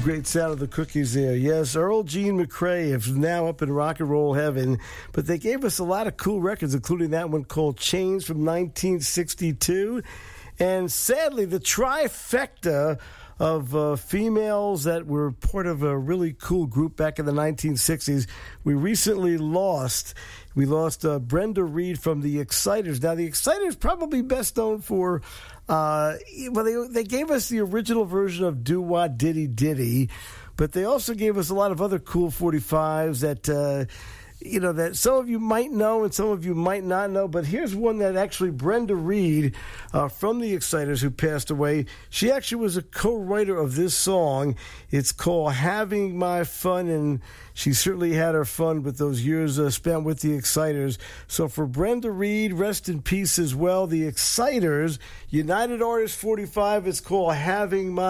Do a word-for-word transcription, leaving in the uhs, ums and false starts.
Great sound of the Cookies there. Yes, Earl Jean McRae is now up in rock and roll heaven, but they gave us a lot of cool records, including that one called Chains from nineteen sixty-two. And sadly, the trifecta of uh, females that were part of a really cool group back in the nineteen sixties, we recently lost. We lost uh, Brenda Reed from the Exciters. Now, the Exciters probably best known for, uh, well, they, they gave us the original version of Do Wah Diddy Diddy, but they also gave us a lot of other cool forty-fives that, uh, you know, that some of you might know and some of you might not know. But here's one that actually Brenda Reed uh, from the Exciters, who passed away, she actually was a co-writer of this song. It's called Having My Fun, and she certainly had her fun with those years uh, spent with the Exciters. So for Brenda Reed, rest in peace as well. The Exciters, United Artists forty-five, it's called Having My